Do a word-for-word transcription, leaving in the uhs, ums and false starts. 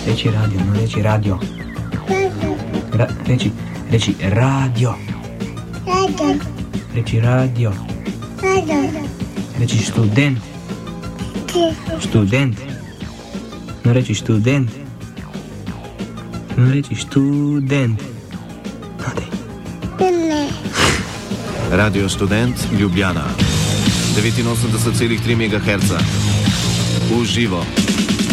Reči radio, no reči radio. Ra, reči, reči radio. Radio. Reči radio. Radio. Reči študent. Študent. No reči študent. No reči študent. No dej. Ne. Radio Študent Ljubljana devetinosemdeset celih tri megaherca. V živo.